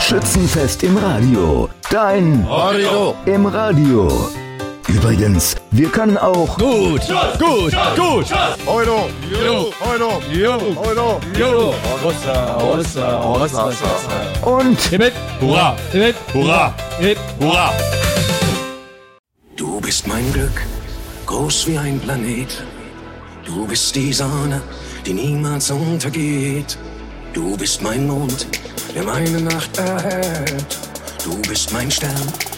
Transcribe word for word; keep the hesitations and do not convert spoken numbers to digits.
Schützenfest im Radio. Dein Radio im Radio. Übrigens, wir können auch gut, gut, gut. Euro, Euro, Euro, Euro, Euro. Rossa, Rossa, Rossa, Rossa. und Hip, hurra, hip, hurra, hip, hurra. Du bist mein Glück, groß wie ein Planet. Du bist die Sonne, die niemals untergeht. Du bist mein Mond, der meine Nacht erhält. Du bist mein Stern,